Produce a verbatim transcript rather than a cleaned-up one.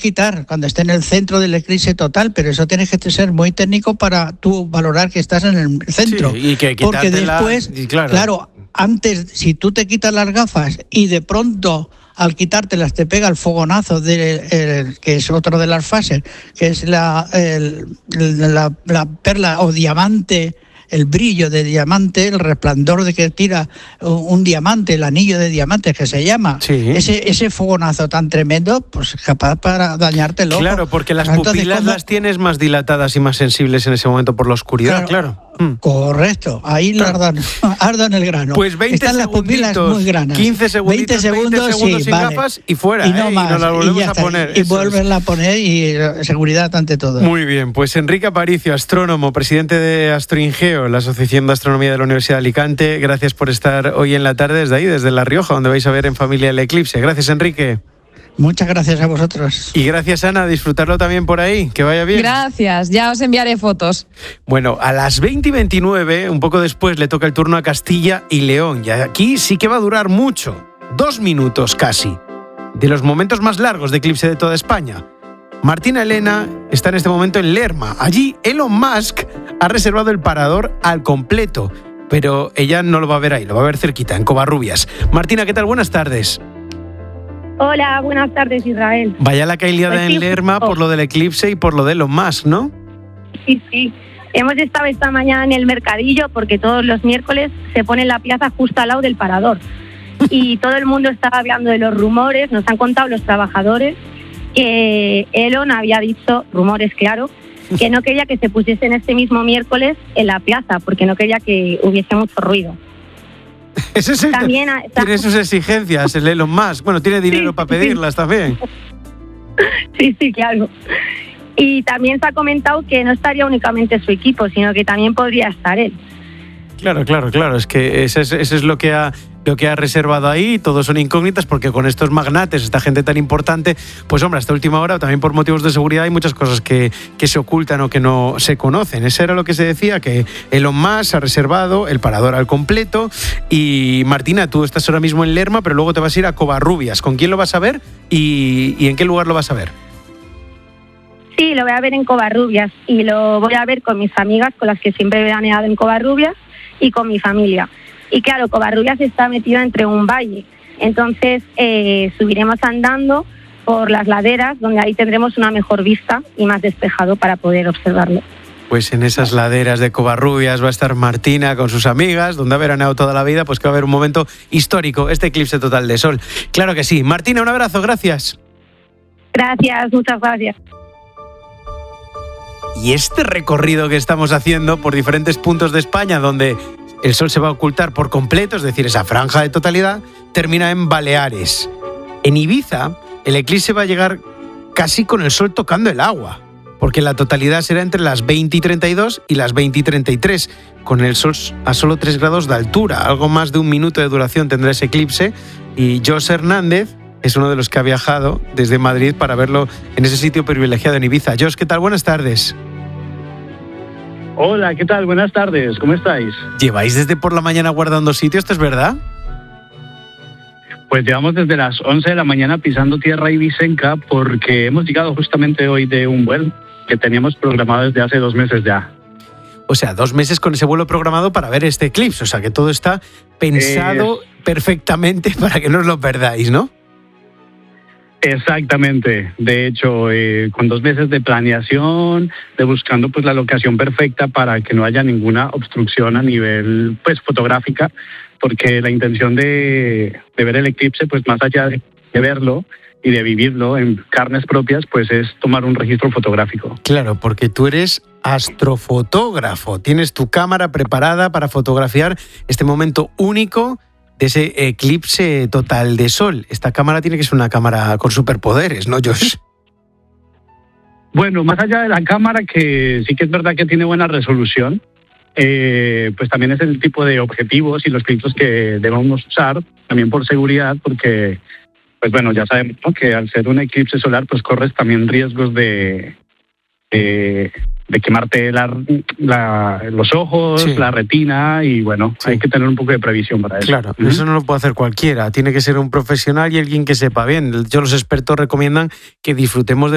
quitar cuando esté en el centro del eclipse total, pero eso tienes que ser muy técnico para tú valorar que estás en el centro. Sí, y que porque después, y claro. claro, antes, si tú te quitas las gafas y de pronto al quitártelas te pega el fogonazo, de, el, que es otro de las fases, que es la, el, la, la perla o diamante, el brillo de diamante, el resplandor de que tira un, un diamante, el anillo de diamantes que se llama, sí. ese, ese fogonazo tan tremendo, pues capaz para dañarte el ojo. Claro, porque las Entonces, pupilas ¿cómo? las tienes más dilatadas y más sensibles en ese momento por la oscuridad, claro. claro. Mm. Correcto, ahí claro. ardan, ardan el grano. Pues veinte Están las pupilas muy granas. quince segunditos, veinte segundos, veinte segundos sí, sin vale. gafas y fuera, y no ¿eh? más, y nos la volvemos y a poner. Y volverla a poner y seguridad ante todo. Muy bien, pues Enrique Aparicio, astrónomo, presidente de Astroingeo, la Asociación de Astronomía de la Universidad de Alicante, gracias por estar hoy en la tarde desde ahí, desde La Rioja, donde vais a ver en familia el eclipse. Gracias, Enrique. Muchas gracias a vosotros. Y gracias, Ana, disfrutarlo también por ahí, que vaya bien. Gracias, ya os enviaré fotos. Bueno, a las veinte y veintinueve, un poco después, le toca el turno a Castilla y León. Y aquí sí que va a durar mucho, dos minutos casi, de los momentos más largos de eclipse de toda España. Martina Elena está en este momento en Lerma. Allí Elon Musk ha reservado el parador al completo, pero ella no lo va a ver ahí, lo va a ver cerquita, en Covarrubias. Martina, ¿qué tal? Buenas tardes. Hola, buenas tardes, Israel. Vaya la que hay liada pues en sí, Lerma por lo del eclipse y por lo de Elon Musk, ¿no? Sí, sí. Hemos estado esta mañana en el mercadillo porque todos los miércoles se pone la plaza justo al lado del parador. Y todo el mundo estaba hablando de los rumores, nos han contado los trabajadores que Elon había dicho, rumores claro, que no quería que se pusiesen este mismo miércoles en la plaza porque no quería que hubiese mucho ruido. Ese es el, también tiene sus exigencias, el Elon Musk. Bueno, tiene dinero sí, para pedirlas sí. también. Sí, sí, claro. Y también se ha comentado que no estaría únicamente su equipo, sino que también podría estar él. Claro, claro, claro. Es que eso es, eso es lo que ha lo que ha reservado ahí. Todos son incógnitas porque con estos magnates, esta gente tan importante, pues hombre, hasta última hora, también por motivos de seguridad, hay muchas cosas que, que se ocultan o que no se conocen. Eso era lo que se decía, que Elon Musk ha reservado el parador al completo. Y Martina, tú estás ahora mismo en Lerma, pero luego te vas a ir a Covarrubias. ¿Con quién lo vas a ver y, y en qué lugar lo vas a ver? Sí, lo voy a ver en Covarrubias y lo voy a ver con mis amigas, con las que siempre he veraneado en Covarrubias, y con mi familia. Y claro, Covarrubias está metido entre un valle, entonces eh, subiremos andando por las laderas, donde ahí tendremos una mejor vista y más despejado para poder observarlo. Pues en esas laderas de Covarrubias va a estar Martina con sus amigas, donde ha veraneado toda la vida, pues que va a haber un momento histórico, este eclipse total de sol. Claro que sí. Martina, un abrazo, gracias. Gracias, muchas gracias. Y este recorrido que estamos haciendo por diferentes puntos de España, donde el sol se va a ocultar por completo, es decir, esa franja de totalidad, termina en Baleares. En Ibiza, el eclipse va a llegar casi con el sol tocando el agua, porque la totalidad será entre las veinte y treinta y dos y las veinte y treinta y tres, con el sol a solo tres grados de altura. Algo más de un minuto de duración tendrá ese eclipse, y Jos Hernández es uno de los que ha viajado desde Madrid para verlo en ese sitio privilegiado en Ibiza. Jos, ¿qué tal? Buenas tardes. Hola, ¿qué tal? Buenas tardes, ¿cómo estáis? ¿Lleváis desde por la mañana guardando sitio? ¿Esto es verdad? Pues llevamos desde las once de la mañana pisando tierra ibicenca porque hemos llegado justamente hoy de un vuelo que teníamos programado desde hace dos meses ya. O sea, dos meses con ese vuelo programado para ver este eclipse. O sea, que todo está pensado eh... perfectamente para que no os lo perdáis, ¿no? Exactamente. De hecho, eh, con dos meses de planeación, de buscando pues la locación perfecta para que no haya ninguna obstrucción a nivel pues fotográfica, porque la intención de, de ver el eclipse, pues más allá de, de verlo y de vivirlo en carnes propias, pues es tomar un registro fotográfico. Claro, porque tú eres astrofotógrafo, tienes tu cámara preparada para fotografiar este momento único de ese eclipse total de sol. Esta cámara tiene que ser una cámara con superpoderes, ¿no, Josh? Bueno, más allá de la cámara, que sí que es verdad que tiene buena resolución, eh, pues también es el tipo de objetivos y los filtros que debemos usar, también por seguridad, porque, pues bueno, ya sabemos, ¿no?, que al ser un eclipse solar, pues corres también riesgos de... de de quemarte la, la, los ojos, sí, la retina, y bueno, sí, hay que tener un poco de previsión para eso. Claro, uh-huh. Eso no lo puede hacer cualquiera, tiene que ser un profesional y alguien que sepa bien. Yo, los expertos recomiendan que disfrutemos de